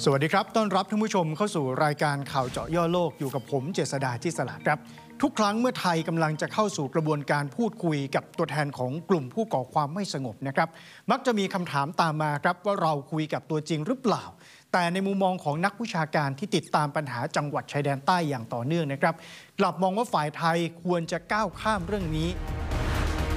สวัสดีครับต้อนรับท่านผู้ชมเข้าสู่รายการข่าวเจาะย่อโลกอยู่กับผมเจษฎา จิษฎาครับทุกครั้งเมื่อไทยกำลังจะเข้าสู่กระบวนการพูดคุยกับตัวแทนของกลุ่มผู้ก่อความไม่สงบนะครับมักจะมีคำถามตามมาครับว่าเราคุยกับตัวจริงหรือเปล่าแต่ในมุมมองของนักวิชาการที่ติดตามปัญหาจังหวัดชายแดนใต้อย่างต่อเนื่องนะครับกลับมองว่าฝ่ายไทยควรจะก้าวข้ามเรื่องนี้